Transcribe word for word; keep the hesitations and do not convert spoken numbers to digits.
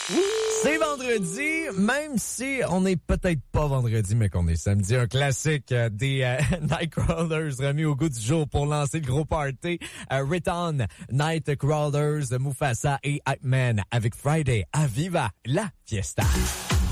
C'est vendredi, même si on n'est peut-être pas vendredi, mais qu'on est samedi. Un classique euh, des euh, Nightcrawlers remis au goût du jour pour lancer le gros party. Euh, Return, Nightcrawlers, Mufasa et Hype Man avec Friday à Viva la Fiesta.